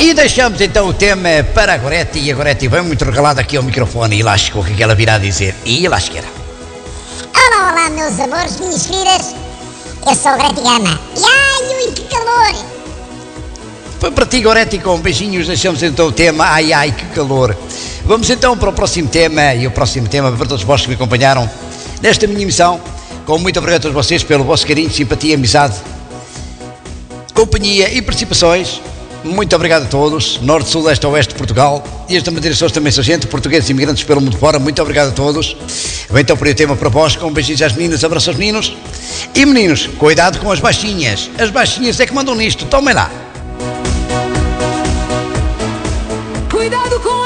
E deixamos então o tema para a Gorete, e a Gorete vem muito regalada aqui ao microfone e lá chegou o que é que ela virá dizer. E lá chegará. Olá, olá, meus amores, minhas queridas. Eu sou o Gorete Gama. E ai, ui, que calor! Foi para ti, Gorete, com beijinhos deixamos então o tema. Ai, ai, que calor. Vamos então para o próximo tema, e o próximo tema para todos vós que me acompanharam nesta minha emissão. Com muito obrigado a todos vocês pelo vosso carinho, simpatia, amizade, companhia e participações. Muito obrigado a todos, norte, sul, leste, oeste de Portugal, e esta Madeira Sousa também são gente, portugueses e imigrantes pelo mundo fora. Muito obrigado a todos. Vem então para o tema para vós, com beijinhos às meninas, abraços aos meninos. E meninos, cuidado com as baixinhas é que mandam nisto, tomem lá. Cuidado com